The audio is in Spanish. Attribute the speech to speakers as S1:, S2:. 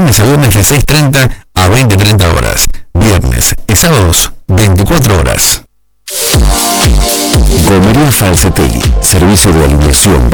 S1: lunes a viernes de 6:30 a 20:30 horas. Viernes y sábados, 24 horas. Gomería Falcetelli, servicio de alineación,